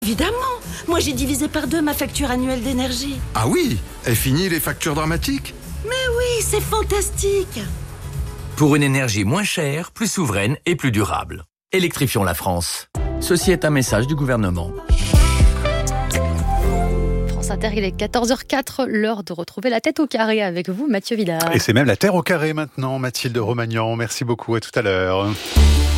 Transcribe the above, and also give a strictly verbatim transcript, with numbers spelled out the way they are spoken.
évidemment. Moi, j'ai divisé par deux ma facture annuelle d'énergie. Ah oui, est fini les factures dramatiques? Mais oui, c'est fantastique. Pour une énergie moins chère, plus souveraine et plus durable. Électrifions la France. Ceci est un message du gouvernement. France Inter, il est quatorze heures quatre, l'heure de retrouver la tête au carré avec vous, Mathieu Vidard. Et c'est même la terre au carré maintenant, Mathilde Romagnan. Merci beaucoup, à tout à l'heure.